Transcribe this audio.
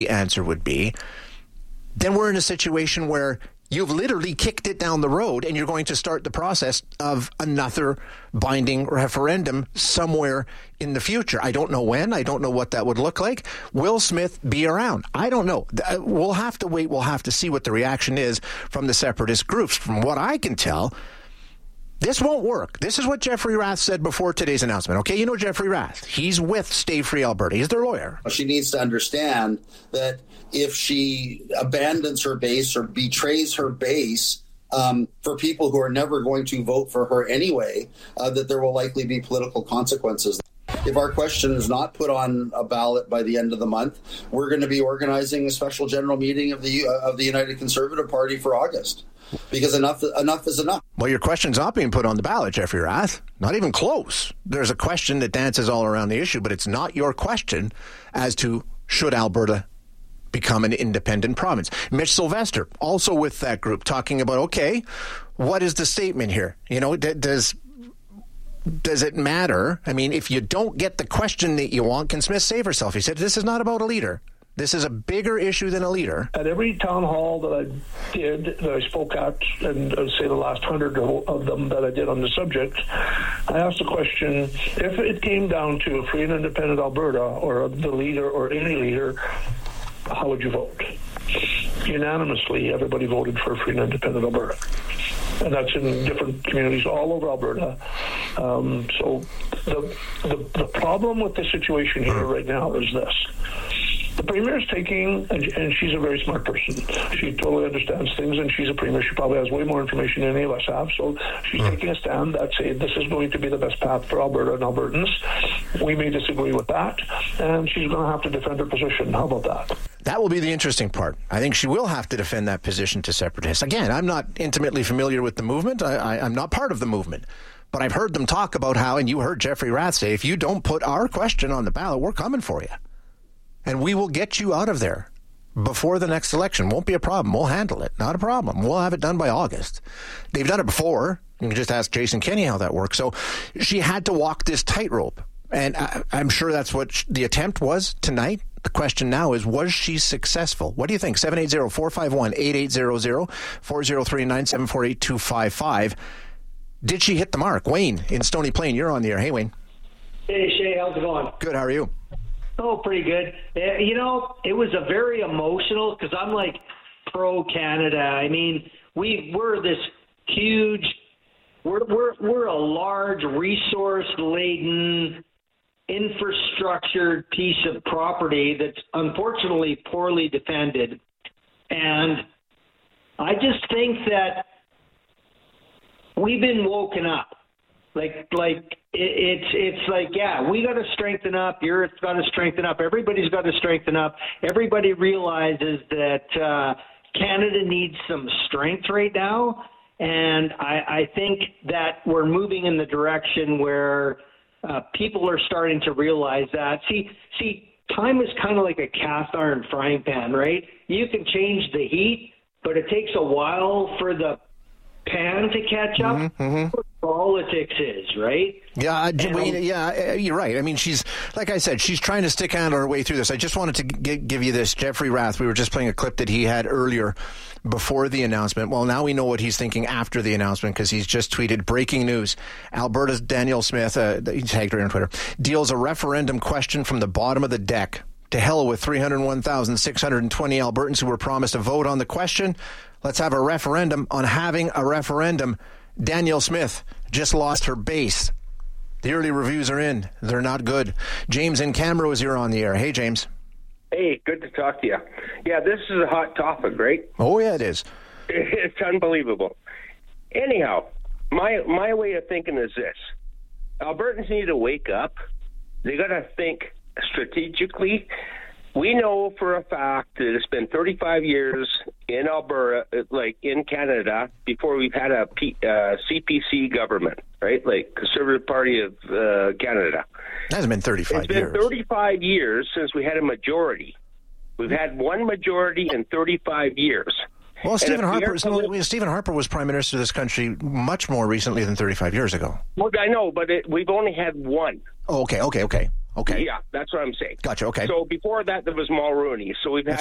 the answer would be, then we're in a situation where you've literally kicked it down the road and you're going to start the process of another binding referendum somewhere in the future. I don't know when. I don't know what that would look like. Will Smith be around? I don't know. We'll have to wait. We'll have to see what the reaction is from the separatist groups. From what I can tell, this won't work. This is what Jeffrey Rath said before today's announcement. Okay, you know Jeffrey Rath. He's with Stay Free Alberta. He's their lawyer. She needs to understand that if she abandons her base or betrays her base for people who are never going to vote for her anyway, that there will likely be political consequences. If our question is not put on a ballot by the end of the month, we're going to be organizing a special general meeting of the United Conservative Party for August. Because enough is enough. Well, your question's not being put on the ballot, Jeffrey Rath. Not even close. There's a question that dances all around the issue, but it's not your question as to should Alberta become an independent province. Mitch Sylvester, also with that group, talking about, okay, what is the statement here? You know, does it matter? I mean, if you don't get the question that you want, can Smith save herself? He said, this is not about a leader. This is a bigger issue than a leader. At every town hall that I did, that I spoke at, and I'd say the last 100 of them that I did on the subject, I asked the question, if it came down to a free and independent Alberta or the leader or any leader, how would you vote? Unanimously, everybody voted for a free and independent Alberta. And that's in different communities all over Alberta. So the problem with the situation here right now is this. The Premier is taking, and she's a very smart person. She totally understands things, and she's a Premier. She probably has way more information than any of us have. So she's taking a stand that says this is going to be the best path for Alberta and Albertans. We may disagree with that, and she's going to have to defend her position. How about that? That will be the interesting part. I think she will have to defend that position to separatists. Again, I'm not intimately familiar with the movement. I'm not part of the movement. But I've heard them talk about how, and you heard Jeffrey Rath say, if you don't put our question on the ballot, we're coming for you. And we will get you out of there before the next election. Won't be a problem. We'll handle it. Not a problem. We'll have it done by August. They've done it before. You can just ask Jason Kenney how that works. So she had to walk this tightrope. And I'm sure that's what the attempt was tonight. The question now is, was she successful? What do you think? 780-451-8800, 403-974-8255. Did she hit the mark? Wayne in Stony Plain, you're on the air. Hey, Wayne. Hey, Shay, how's it going? Good. How are you? Oh, pretty good. You know, it was a very emotional because I'm like pro-Canada. I mean, we're this huge, we're a large resource-laden, infrastructured piece of property that's unfortunately poorly defended. And I just think that we've been woken up. It's like, yeah, we got to strengthen up. Europe's got to strengthen up. Everybody's got to strengthen up. Everybody realizes that Canada needs some strength right now. And I think that we're moving in the direction where people are starting to realize that. See, time is kind of like a cast iron frying pan, right? You can change the heat, but it takes a while for the pan to catch up. Mm-hmm. Politics is, right? Yeah, you're right. I mean, she's, like I said, she's trying to stick out her way through this. I just wanted to give you this. Jeffrey Rath, we were just playing a clip that he had earlier before the announcement. Well, now we know what he's thinking after the announcement because he's just tweeted, breaking news. Alberta's Danielle Smith, he tagged her on Twitter, deals a referendum question from the bottom of the deck. To hell with 301,620 Albertans who were promised a vote on the question. Let's have a referendum on having a referendum. Danielle Smith just lost her base. The early reviews are in. They're not good. James in Camrose is here on the air. Hey, James. Hey, good to talk to you. Yeah, this is a hot topic, right? Oh, yeah, it is. It's unbelievable. Anyhow, my way of thinking is this. Albertans need to wake up. They got to think strategically. We know for a fact that it's been 35 years in Alberta, like in Canada, before we've had a CPC government, right? Like Conservative Party of Canada. It hasn't been 35 years. It's been 35 years since we had a majority. We've had one majority in 35 years. Well, Stephen Harper was Prime Minister of this country much more recently than 35 years ago. Well, I know, but we've only had one. Oh, okay. Okay. Yeah, that's what I'm saying. Gotcha. Okay. So before that, there was Mulrooney. So we've had